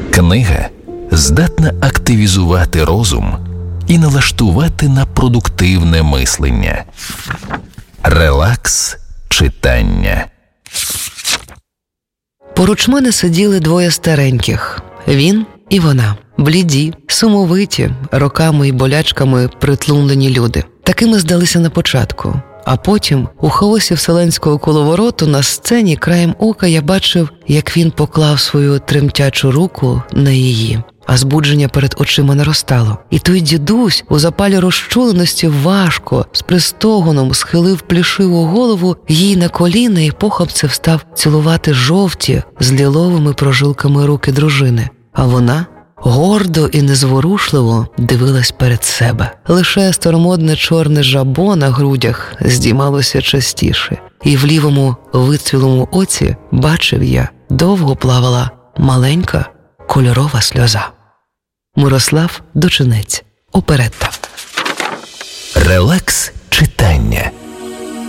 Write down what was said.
Книга здатна активізувати розум і налаштувати на продуктивне мислення. Релакс читання. Поруч мене сиділи двоє стареньких. Він і вона. Бліді, сумовиті, роками і болячками притлумлені люди. Такими здалися на початку. А потім, у хаосі вселенського коловороту, на сцені краєм ока я бачив, як він поклав свою тремтячу руку на її. А збудження перед очима наростало. І той дідусь у запалі розчуленості важко, з пристогоном схилив плішиву голову їй на коліна і похапцем став цілувати жовті з ліловими прожилками руки дружини. А вона гордо і незворушливо дивилась перед себе. Лише старомодне чорне жабо на грудях здіймалося частіше. І в лівому вицвілому оці, бачив я, довго плавала маленька кольорова сльоза. Мирослав Дочинець. Оперетта. Релакс читання.